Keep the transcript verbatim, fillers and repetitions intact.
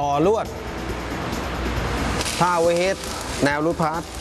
ต่อลวดท่าไวเฮดแนวรูดพาร์ท